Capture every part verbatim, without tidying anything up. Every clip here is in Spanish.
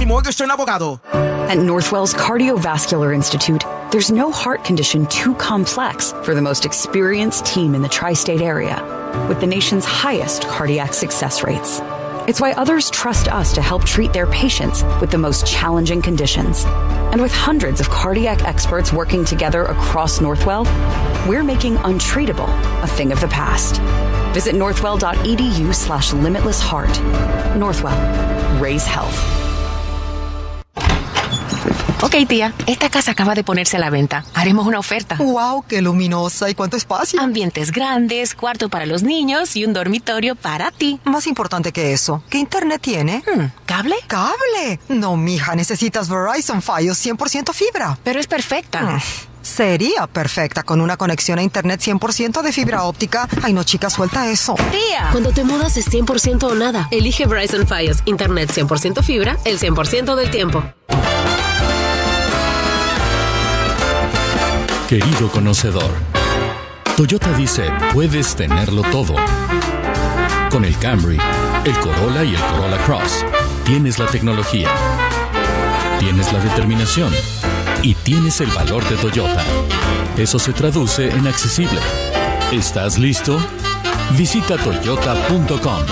Morgenstern Abogado. At Northwell's Cardiovascular Institute, there's no heart condition too complex for the most experienced team in the tri-state area, with the nation's highest cardiac success rates. It's why others trust us to help treat their patients with the most challenging conditions. And with hundreds of cardiac experts working together across Northwell, we're making untreatable a thing of the past. Visit northwell.edu slash limitless heart. Northwell. Raise health. Ok, tía, esta casa acaba de ponerse a la venta. Haremos una oferta. ¡Wow! ¡Qué luminosa! ¿Y cuánto espacio? Ambientes grandes, cuarto para los niños y un dormitorio para ti. Más importante que eso, ¿qué internet tiene? Hmm, ¿Cable? ¿Cable? No, mija, necesitas Verizon Fios cien por ciento fibra. Pero es perfecta. Mm, sería perfecta con una conexión a internet cien por ciento de fibra óptica. Ay, no, chica, suelta eso. Tía. Cuando te mudas es cien por ciento o nada. Elige Verizon Fios, internet cien por ciento fibra, el cien por ciento del tiempo. Querido conocedor, Toyota dice, puedes tenerlo todo. Con el Camry, el Corolla y el Corolla Cross, tienes la tecnología, tienes la determinación y tienes el valor de Toyota. Eso se traduce en accesible. ¿Estás listo? Visita toyota punto com.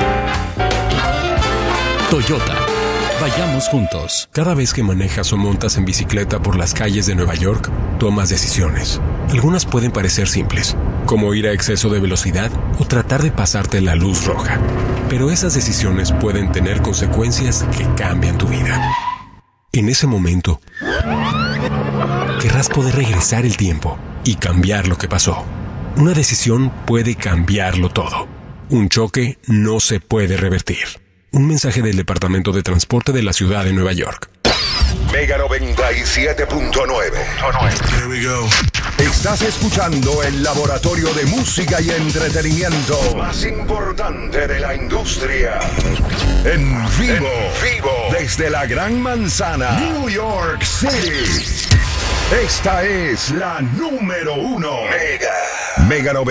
Toyota. Vayamos juntos. Cada vez que manejas o montas en bicicleta por las calles de Nueva York, tomas decisiones. Algunas pueden parecer simples, como ir a exceso de velocidad o tratar de pasarte la luz roja. Pero esas decisiones pueden tener consecuencias que cambian tu vida. En ese momento, querrás poder regresar el tiempo y cambiar lo que pasó. Una decisión puede cambiarlo todo. Un choque no se puede revertir. Un mensaje del Departamento de Transporte de la Ciudad de Nueva York. Mega noventa y siete punto nueve. Here we go. Estás escuchando el laboratorio de música y entretenimiento más importante de la industria. En vivo, en vivo, desde la Gran Manzana, New York City. Esta es la número uno. Mega. Mega noventa.